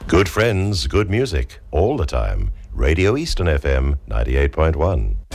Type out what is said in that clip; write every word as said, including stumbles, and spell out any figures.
Good friends, good music, all the time. Radio Eastern F M ninety-eight point one.